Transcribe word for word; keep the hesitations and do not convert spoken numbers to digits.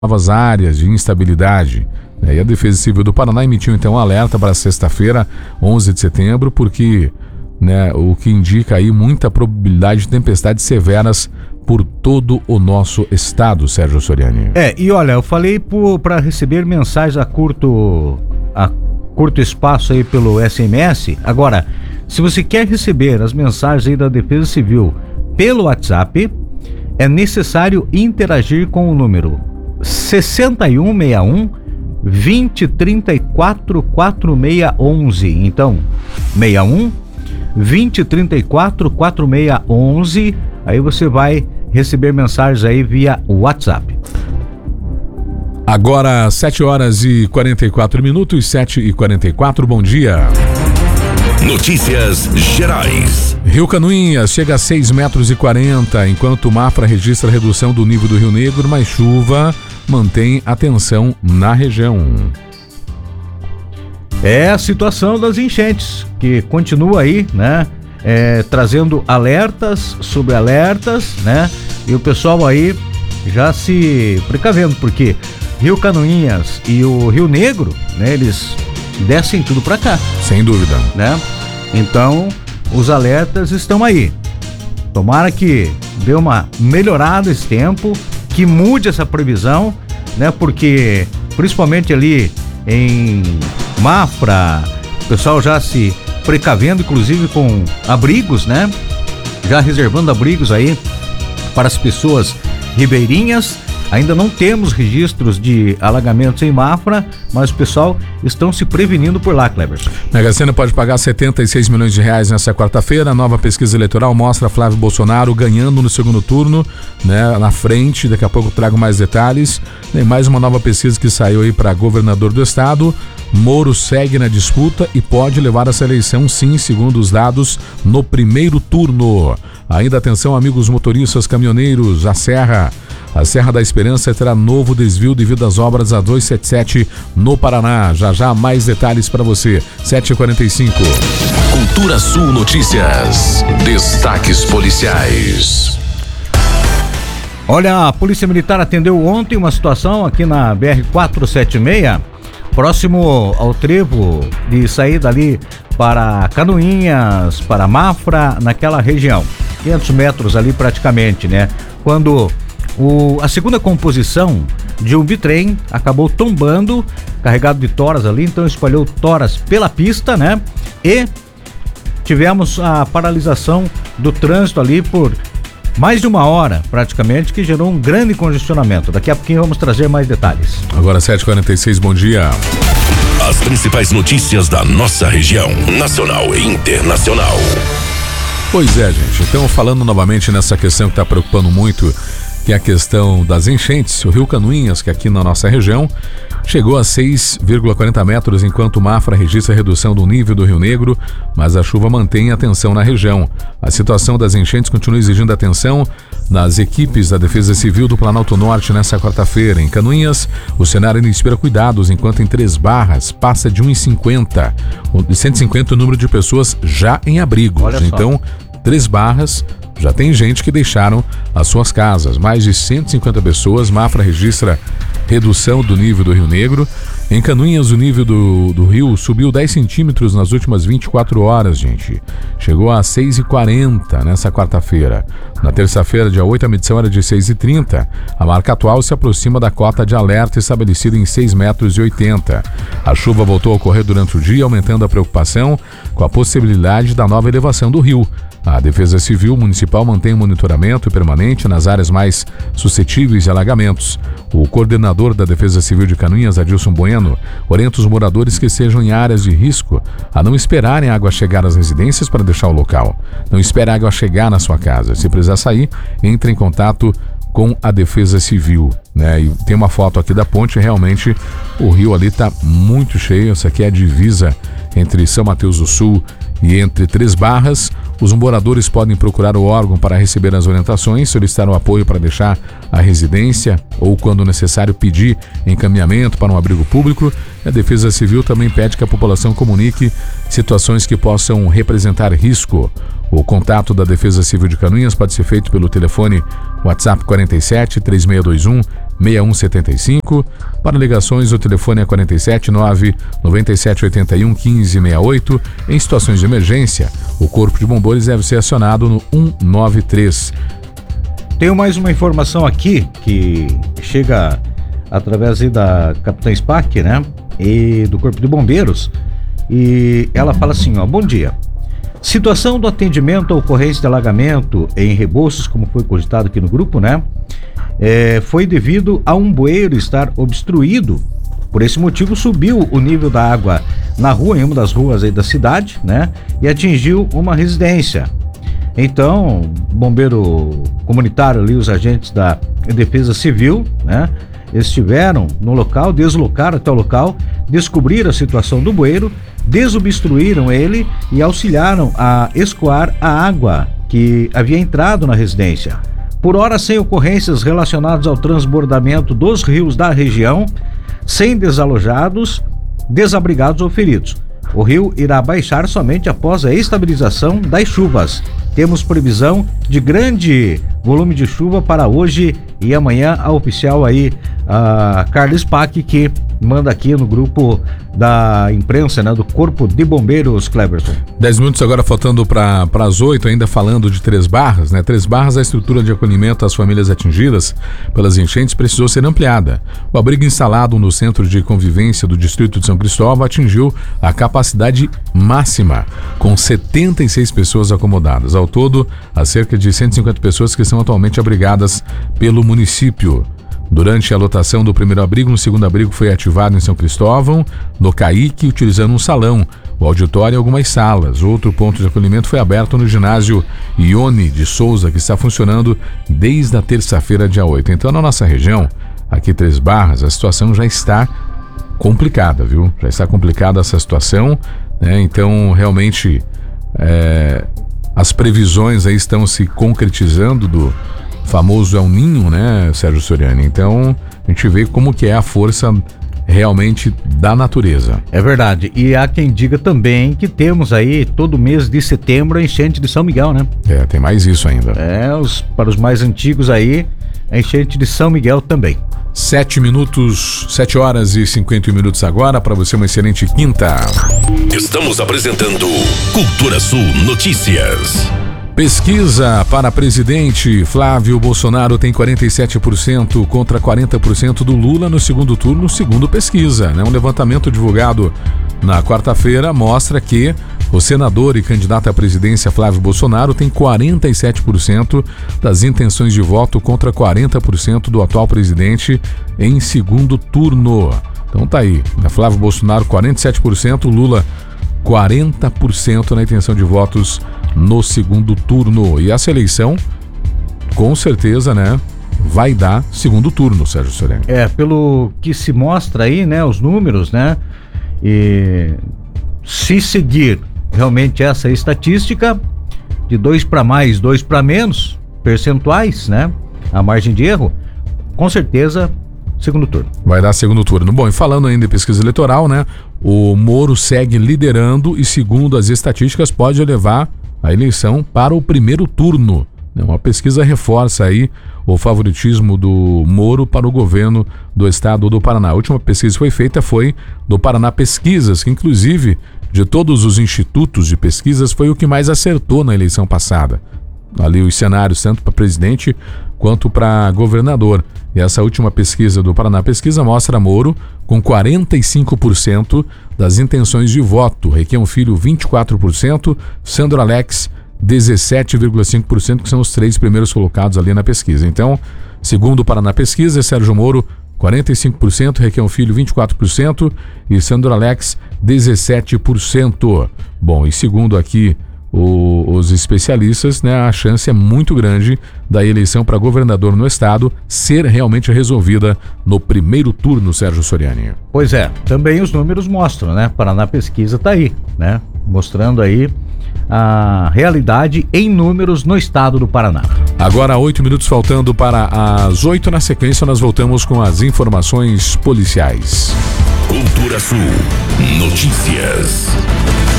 novas áreas de instabilidade. E a Defesa Civil do Paraná emitiu então um alerta para sexta-feira, onze de setembro, porque, né, o que indica aí muita probabilidade de tempestades severas por todo o nosso estado, Sérgio Soriani. É, e olha, eu falei para receber mensagens a curto, a curto espaço aí pelo S M S. Agora, se você quer receber as mensagens aí da Defesa Civil pelo WhatsApp, é necessário interagir com o número sessenta e um sessenta e um, vinte, trinta e quatro, quarenta e seis onze. Então, sessenta e um, vinte, trinta e quatro, quarenta e seis onze. Aí você vai receber mensagens aí via WhatsApp. Agora, sete horas e quarenta e quatro minutos, sete e quarenta e quatro, bom dia. Notícias Gerais. Rio Canoinhas chega a seis metros e quarenta, enquanto o Mafra registra redução do nível do Rio Negro, mas chuva mantém a tensão na região. É a situação das enchentes, que continua aí, né? É, trazendo alertas sobre alertas, né? E o pessoal aí já se precavendo, porque Rio Canoinhas e o Rio Negro, né? Eles descem tudo pra cá. Sem dúvida. Né? Então, os alertas estão aí. Tomara que dê uma melhorada esse tempo, que mude essa previsão, né? Porque, principalmente ali em Mafra, o pessoal já se precavendo, inclusive com abrigos, né? Já reservando abrigos aí para as pessoas ribeirinhas. Ainda não temos registros de alagamentos em Mafra, mas o pessoal estão se prevenindo por lá, Cleverson. Mega Sena pode pagar setenta e seis milhões de reais nessa quarta-feira. A nova pesquisa eleitoral mostra Flávio Bolsonaro ganhando no segundo turno, né, na frente. Daqui a pouco eu trago mais detalhes. Tem mais uma nova pesquisa que saiu aí para governador do estado. Moro segue na disputa e pode levar essa eleição, sim, segundo os dados, no primeiro turno. Ainda atenção, amigos motoristas, caminhoneiros, a Serra. A Serra da Esperança terá novo desvio devido às obras da duzentos e setenta e sete no Paraná. Já já mais detalhes para você. sete e quarenta e cinco. Cultura Sul Notícias. Destaques policiais. Olha, a Polícia Militar atendeu ontem uma situação aqui na B R quatrocentos e setenta e seis, próximo ao trevo de saída ali para Canoinhas, para Mafra, naquela região. quinhentos metros ali praticamente, né? Quando o, a segunda composição de um bitrem acabou tombando, carregado de toras ali, então espalhou toras pela pista, né? E tivemos a paralisação do trânsito ali por mais de uma hora, praticamente, que gerou um grande congestionamento. Daqui a pouquinho vamos trazer mais detalhes. Agora sete e quarenta e seis, bom dia. As principais notícias da nossa região, nacional e internacional. Pois é, gente. Então, falando novamente nessa questão que está preocupando muito, que é a questão das enchentes. O Rio Canoinhas, que aqui na nossa região, chegou a seis vírgula quarenta metros, enquanto o Mafra registra redução do nível do Rio Negro, mas a chuva mantém a tensão na região. A situação das enchentes continua exigindo atenção das equipes da Defesa Civil do Planalto Norte nessa quarta-feira. Em Canoinhas, o cenário ainda inspira cuidados, enquanto em Três Barras passa de cento e cinquenta, de cento e cinquenta o número de pessoas já em abrigos. Então, Três Barras já tem gente que deixaram as suas casas. Mais de cento e cinquenta pessoas. Mafra registra redução do nível do Rio Negro. Em Canoinhas, o nível do, do rio subiu dez centímetros nas últimas vinte e quatro horas, gente. Chegou a seis e quarenta nessa quarta-feira. Na terça-feira, dia oito, a medição era de seis e trinta. A marca atual se aproxima da cota de alerta estabelecida em seis metros e oitenta. A chuva voltou a ocorrer durante o dia, aumentando a preocupação com a possibilidade da nova elevação do rio. A Defesa Civil Municipal mantém um monitoramento permanente nas áreas mais suscetíveis de alagamentos. O coordenador da Defesa Civil de Canoinhas, Adilson Bueno, orienta os moradores que estejam em áreas de risco a não esperarem a água chegar às residências para deixar o local. Não espere a água chegar na sua casa. Se precisar sair, entre em contato com a Defesa Civil, né? E tem uma foto aqui da ponte, realmente o rio ali está muito cheio. Essa aqui é a divisa entre São Mateus do Sul e entre Três Barras. Os moradores podem procurar o órgão para receber as orientações, solicitar o apoio para deixar a residência ou, quando necessário, pedir encaminhamento para um abrigo público. A Defesa Civil também pede que a população comunique situações que possam representar risco. O contato da Defesa Civil de Canoinhas pode ser feito pelo telefone WhatsApp quarenta e sete, três seis dois um, seis um sete cinco. Para ligações, o telefone é quarenta e sete, nove nove sete oito um, um cinco seis oito. Em situações de emergência, o Corpo de Bombeiros deve ser acionado no um nove três. Tenho mais uma informação aqui que chega através aí da Capitã SPAC, né? E do Corpo de Bombeiros. E ela fala assim, ó, bom dia. Situação do atendimento à ocorrência de alagamento em Rebouças, como foi cogitado aqui no grupo, né? É, foi devido a um bueiro estar obstruído. Por esse motivo, subiu o nível da água na rua, em uma das ruas aí da cidade, né? E atingiu uma residência. Então, bombeiro comunitário ali, os agentes da Defesa Civil, né? Estiveram no local, deslocaram até o local, descobriram a situação do bueiro, desobstruíram ele e auxiliaram a escoar a água que havia entrado na residência. Por hora, sem ocorrências relacionadas ao transbordamento dos rios da região, sem desalojados, desabrigados ou feridos. O rio irá baixar somente após a estabilização das chuvas. Temos previsão de grande volume de chuva para hoje e amanhã. A oficial aí, a Carla SPAC, que manda aqui no grupo da imprensa, né, do Corpo de Bombeiros, Cleverson. Dez minutos agora faltando para as oito, ainda falando de Três Barras, né? Três Barras, a estrutura de acolhimento às famílias atingidas pelas enchentes precisou ser ampliada. O abrigo instalado no Centro de Convivência do Distrito de São Cristóvão atingiu a capacidade máxima, com setenta e seis pessoas acomodadas. Ao todo, há cerca de cento e cinquenta pessoas que são atualmente abrigadas pelo município. Durante a lotação do primeiro abrigo, um segundo abrigo foi ativado em São Cristóvão, no Caique, utilizando um salão, o auditório e algumas salas. Outro ponto de acolhimento foi aberto no ginásio Ione de Souza, que está funcionando desde a terça-feira, dia oito. Então, na nossa região, aqui Três Barras, a situação já está complicada, viu? Já está complicada essa situação, né? Então, realmente, é, as previsões aí estão se concretizando do famoso El Ninho, né, Sérgio Soriani? Então, a gente vê como que é a força realmente da natureza. É verdade. E há quem diga também que temos aí todo mês de setembro a enchente de São Miguel, né? É, tem mais isso ainda. É, os, para os mais antigos aí, a enchente de São Miguel também. Sete minutos, sete horas e cinquenta e um minutos agora, para você uma excelente quinta. Estamos apresentando Cultura Sul Notícias. Pesquisa para presidente. Flávio Bolsonaro tem quarenta e sete por cento contra quarenta por cento do Lula no segundo turno, segundo pesquisa, né? Um levantamento divulgado na quarta-feira mostra que o senador e candidato à presidência Flávio Bolsonaro tem quarenta e sete por cento das intenções de voto contra quarenta por cento do atual presidente em segundo turno. Então tá aí, né? Flávio Bolsonaro quarenta e sete por cento, Lula quarenta por cento na intenção de votos no segundo turno. E essa eleição, com certeza, né, vai dar segundo turno, Sérgio Soriani. É, pelo que se mostra aí, né, os números, né, e se seguir realmente essa estatística de dois para mais, dois para menos, percentuais, né, a margem de erro, com certeza segundo turno. Vai dar segundo turno. Bom, e falando ainda em pesquisa eleitoral, né, o Moro segue liderando e, segundo as estatísticas, pode levar a eleição para o primeiro turno. Uma pesquisa reforça aí o favoritismo do Moro para o governo do estado do Paraná. A última pesquisa que foi feita foi do Paraná Pesquisas, que inclusive de todos os institutos de pesquisas foi o que mais acertou na eleição passada. Ali os cenários tanto para presidente quanto para governador. E essa última pesquisa do Paraná Pesquisa mostra Moro com quarenta e cinco por cento das intenções de voto, Requião Filho vinte e quatro por cento, Sandro Alex dezessete vírgula cinco por cento, que são os três primeiros colocados ali na pesquisa. Então, segundo o Paraná Pesquisa, Sérgio Moro quarenta e cinco por cento, Requião Filho vinte e quatro por cento e Sandro Alex dezessete por cento. Bom, e segundo aqui O, os especialistas, né, a chance é muito grande da eleição para governador no estado ser realmente resolvida no primeiro turno, Sérgio Soriani. Pois é, também os números mostram, né? Paraná Pesquisa tá aí, né? Mostrando aí a realidade em números no estado do Paraná. Agora, oito minutos faltando para as oito. Na sequência, nós voltamos com as informações policiais. Cultura Sul Notícias.